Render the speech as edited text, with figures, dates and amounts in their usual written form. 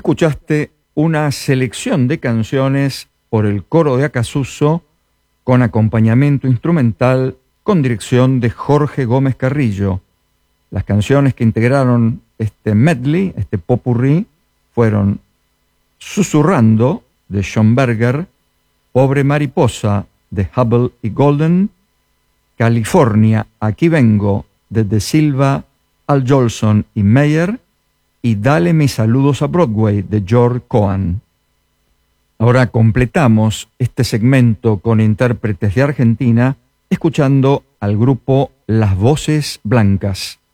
Escuchaste una selección de canciones por el coro de Acasuso con acompañamiento instrumental con dirección de Jorge Gómez Carrillo. Las canciones que integraron este medley, este popurrí, fueron Susurrando, de Schönberger, Pobre Mariposa, de Hubble y Golden, California, Aquí Vengo, de De Silva, Al Jolson y Meyer, y Dale mis saludos a Broadway, de George Cohan. Ahora completamos este segmento con intérpretes de Argentina, escuchando al grupo Las Voces Blancas.